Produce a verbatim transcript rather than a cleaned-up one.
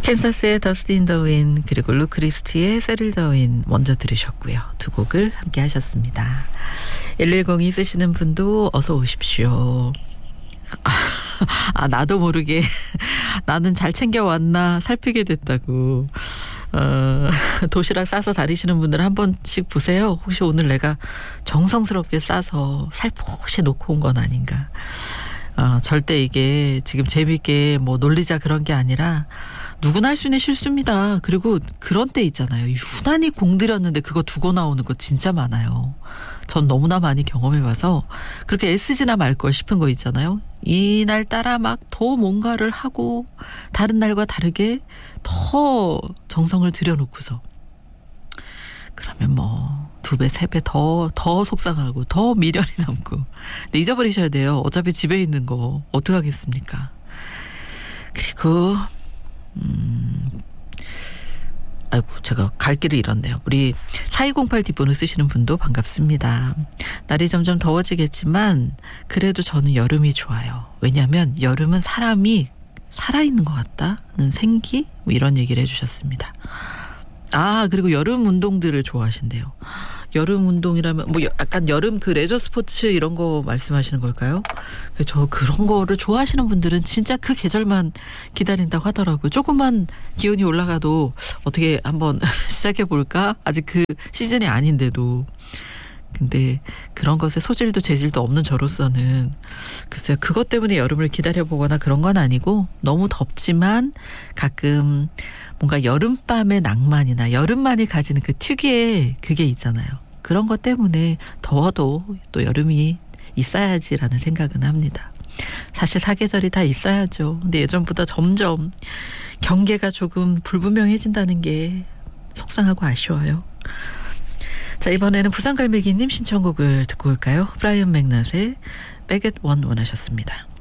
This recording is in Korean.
캔사스의 더스트 인 더 윈 그리고 루크리스트의 세릴 더 윈 먼저 들으셨고요. 두 곡을 함께 하셨습니다. 일일공이 쓰시는 분도 어서 오십시오. 아, 나도 모르게 나는 잘 챙겨왔나 살피게 됐다고. 어, 도시락 싸서 다니시는 분들 한 번씩 보세요. 혹시 오늘 내가 정성스럽게 싸서 살포시 놓고 온 건 아닌가. 어, 절대 이게 지금 재밌게 뭐 놀리자 그런 게 아니라 누구나 할 수 있는 실수입니다. 그리고 그런 때 있잖아요. 유난히 공들였는데 그거 두고 나오는 거 진짜 많아요. 전 너무나 많이 경험해봐서 그렇게 애쓰지나 말 걸 싶은 거 있잖아요. 이날따라 막 더 뭔가를 하고 다른 날과 다르게 더 정성을 들여놓고서 그러면 뭐 두 배, 세 배 더, 더 속상하고 더 미련이 남고. 근데 잊어버리셔야 돼요. 어차피 집에 있는 거 어떡하겠습니까. 그리고 음, 아이고 제가 갈 길을 잃었네요. 우리 사이공팔 뒷번호 쓰시는 분도 반갑습니다. 날이 점점 더워지겠지만 그래도 저는 여름이 좋아요. 왜냐하면 여름은 사람이 살아있는 것 같다는 생기 뭐 이런 얘기를 해주셨습니다. 아 그리고 여름 운동들을 좋아하신대요. 여름 운동이라면 뭐 약간 여름 그 레저 스포츠 이런 거 말씀하시는 걸까요? 저 그런 거를 좋아하시는 분들은 진짜 그 계절만 기다린다고 하더라고요. 조금만 기온이 올라가도 어떻게 한번 시작해 볼까? 아직 그 시즌이 아닌데도. 근데 그런 것에 소질도 재질도 없는 저로서는 글쎄요. 그것 때문에 여름을 기다려보거나 그런 건 아니고 너무 덥지만 가끔 뭔가 여름밤의 낭만이나 여름만이 가지는 그 특유의 그게 있잖아요. 그런 것 때문에 더워도 또 여름이 있어야지라는 생각은 합니다. 사실 사계절이 다 있어야죠. 근데 예전보다 점점 경계가 조금 불분명해진다는 게 속상하고 아쉬워요. 자 이번에는 부산갈매기님 신청곡을 듣고 올까요? 브라이언 맥낫의 Back at One 원하셨습니다.